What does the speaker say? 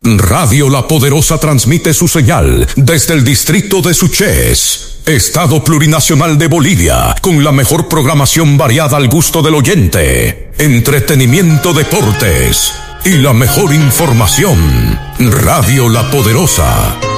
Radio La Poderosa transmite su señal desde el distrito de Suchez, Estado Plurinacional de Bolivia, con la mejor programación variada al gusto del oyente, entretenimiento, deportes y la mejor información. Radio La Poderosa.